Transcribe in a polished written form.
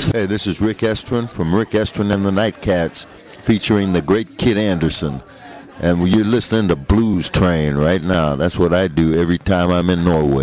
Hey, this is Rick Estrin from Rick Estrin and the Nightcats, featuring the great Kid Anderson. And you're listening to Blues Train right now. That's what I do every time I'm in Norway.